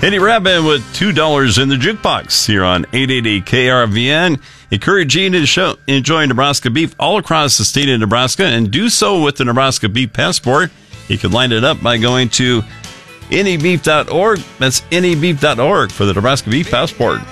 Eddie Rabin with $2 in the jukebox here on 880 KRVN. Encouraging you to enjoy Nebraska beef all across the state of Nebraska and do so with the Nebraska Beef Passport. You can line it up by going to anybeef.org. That's anybeef.org for the Nebraska Beef Passport.